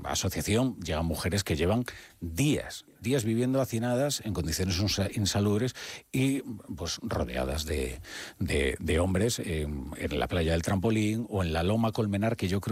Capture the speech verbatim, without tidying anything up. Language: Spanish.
asociación llegan mujeres que llevan días, días viviendo hacinadas en condiciones insalubres y pues rodeadas de, de, de hombres eh, en la playa del Trampolín o en la Loma Colmenar, que yo creo